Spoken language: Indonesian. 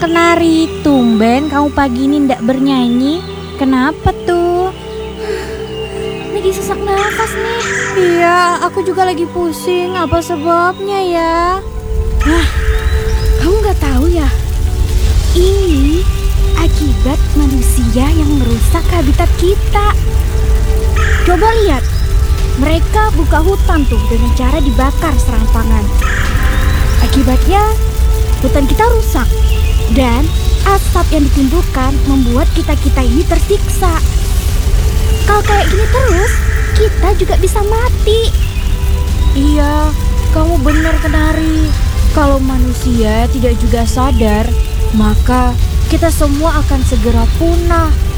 Kenari, tumben kamu pagi ini ndak bernyanyi. Kenapa tuh? Lagi sesak nafas nih. Iya, aku juga lagi pusing. Apa sebabnya ya? Kamu gak tahu ya? Ini akibat manusia yang merusak habitat kita. Coba lihat, mereka buka hutan tuh dengan cara dibakar serampangan. Akibatnya hutan kita rusak dan asap yang ditimbulkan membuat kita-kita ini tersiksa. Kalau kayak gini terus, kita juga bisa mati. Iya, kamu benar Kenari. Kalau manusia tidak juga sadar, maka kita semua akan segera punah.